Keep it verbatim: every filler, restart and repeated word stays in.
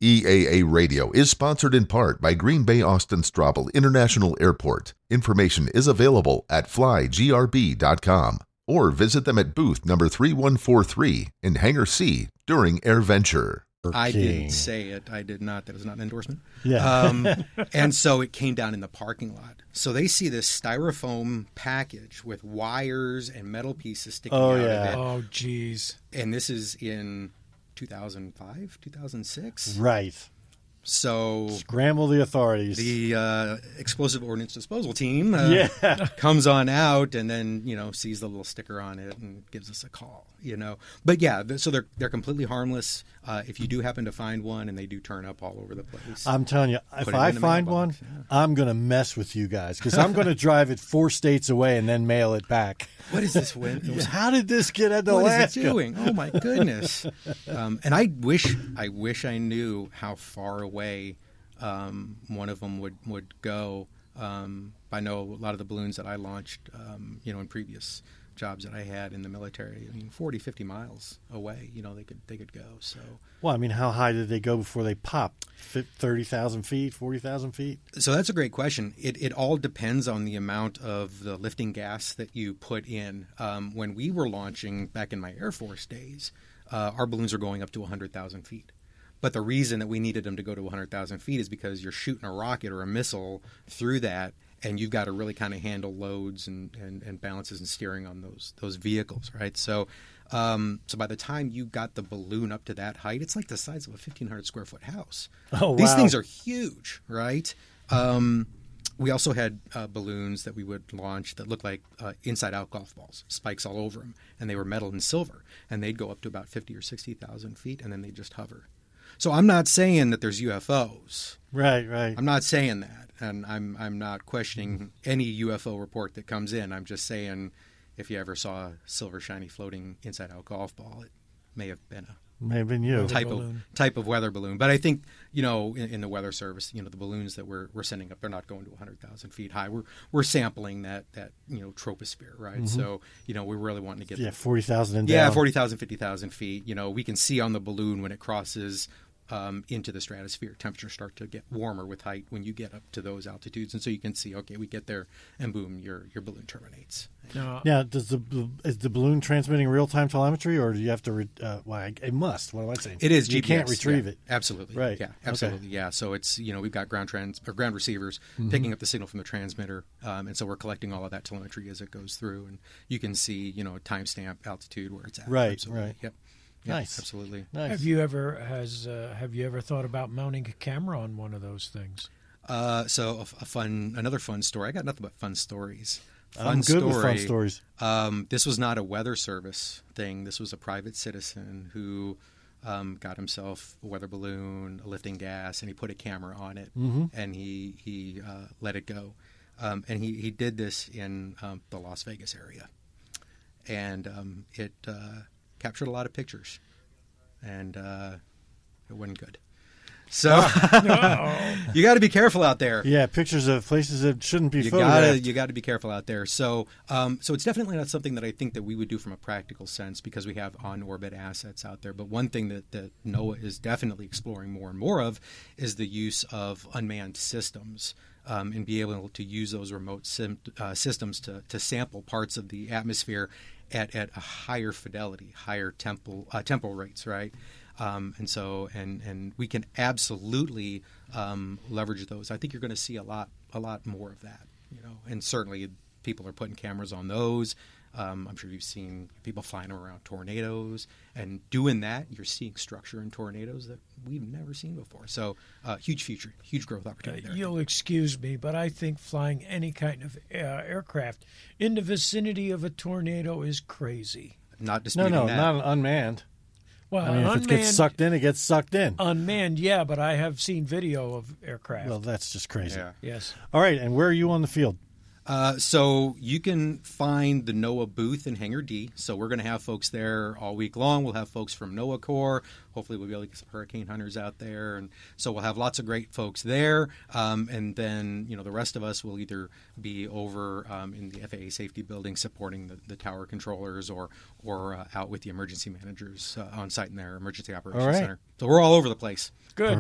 E A A Radio is sponsored in part by Green Bay Austin Straubel International Airport. Information is available at fly g r b dot com or visit them at booth number three one four three in Hangar C during AirVenture. I didn't say it. I did not. That was not an endorsement. Yeah. Um, and so it came down in the parking lot. So they see this styrofoam package with wires and metal pieces sticking Oh, out yeah. of it. Oh, geez. And this is in two thousand five, two thousand six. Right. So Scramble the authorities. the uh, explosive ordnance disposal team uh, yeah. comes on out and then, you know, sees the little sticker on it and gives us a call, you know. But yeah, th- so they're they're completely harmless. Uh, if you do happen to find one, and they do turn up all over the place. I'm telling you, if Put it I in the find mailbox, one, yeah. I'm going to mess with you guys because I'm going to drive it four states away and then mail it back. What is this? When, How did this get into what Alaska? is it doing? Oh my goodness! um, and I wish, I wish I knew how far away um, one of them would would go. Um, I know a lot of the balloons that I launched, um, you know, in previous jobs that I had in the military. I mean, forty, fifty miles away, you know, they could they could go. So, Well, I mean, how high did they go before they popped? thirty thousand feet, forty thousand feet? so that's a great question. It it all depends on the amount of the lifting gas that you put in. Um, when we were launching back in my Air Force days, uh, our balloons were going up to one hundred thousand feet. But the reason that we needed them to go to one hundred thousand feet is because you're shooting a rocket or a missile through that, and you've got to really kind of handle loads and, and, and balances and steering on those those vehicles, right? So, um, so by the time you got the balloon up to that height, it's like the size of a fifteen hundred square foot house. Oh, These wow. things are huge, right? Um, we also had uh, balloons that we would launch that looked like uh, inside-out golf balls, spikes all over them, and they were metal and silver, and they'd go up to about fifty or sixty thousand feet, and then they'd just hover. So I'm not saying that there's U F Os. Right, right. I'm not saying that, and I'm I'm not questioning any U F O report that comes in. I'm just saying, if you ever saw a silver shiny floating inside out golf ball, it may have been a May have been you. type balloon. of type of weather balloon. But I think, you know, in, in the weather service, you know, the balloons that we're we're sending up, they're not going to one hundred thousand feet high. We're we're sampling that that you know troposphere, right? So you know, we're really wanting to get Yeah, forty thousand and yeah, down. forty thousand, fifty thousand feet. You know, we can see on the balloon when it crosses um, into the stratosphere. Temperatures start to get warmer with height when you get up to those altitudes. And so you can see, okay, we get there, and boom, your your balloon terminates. No, Now, does the is the balloon transmitting real time telemetry, or do you have to? Re, uh, well, it must. What am I saying? It is You G P S. can't retrieve yeah, it. Absolutely. Right. Yeah, Okay. absolutely. Yeah. So it's, you know, we've got ground trans or ground receivers Mm-hmm. picking up the signal from the transmitter. Um, and so we're collecting all of that telemetry as it goes through. And you can see, you know, timestamp, altitude, where it's at. Right, Absolutely. right. Yep. Yep, Nice. Absolutely. Nice. have you ever has uh, have you ever thought about mounting a camera on one of those things? Uh, so a, a fun, another fun story. I got nothing but fun stories. Fun I'm good story. with fun stories. Um, this was not a weather service thing. This was a private citizen who um, got himself a weather balloon, a lifting gas, and he put a camera on it, Mm-hmm. and he he uh, let it go. Um, and he, he did this in um, the Las Vegas area, and um, it uh, captured a lot of pictures, and uh, it wasn't good. So you got to be careful out there. Yeah, pictures of places that shouldn't be You photographed. gotta you got to be careful out there. So um, so it's definitely not something that I think that we would do from a practical sense because we have on orbit assets out there. But one thing that, that NOAA is definitely exploring more and more of is the use of unmanned systems. Um, and be able to use those remote sim, uh, systems to, to sample parts of the atmosphere at, at a higher fidelity, higher tempo uh, tempo rates, right? Um, and so, and and we can absolutely um, leverage those. I think you're going to see a lot, a lot more of that, you know. And certainly, people are putting cameras on those. Um, I'm sure you've seen people flying around tornadoes, and doing that, you're seeing structure in tornadoes that we've never seen before. So, uh, huge future, huge growth Uh, opportunity there. you'll excuse me, but I think flying any kind of uh, aircraft in the vicinity of a tornado is crazy. Not no, disputing no, that. not unmanned. Well, I mean, if it unmanned, gets sucked in, it gets sucked in. unmanned, yeah, but I have seen video of aircraft. Well, that's just crazy. Yeah. yes. All right, and where are you on the field? Uh, so you can find the NOAA booth in Hangar D. So we're going to have folks there all week long. We'll have folks from NOAA Corps. Hopefully we'll be able to get some hurricane hunters out there. And so we'll have lots of great folks there. Um, and then, you know, the rest of us will either be over um, in the F A A safety building supporting the, the tower controllers or or uh, out with the emergency managers uh, on site in their emergency operations All right. center. So we're all over the place. Good.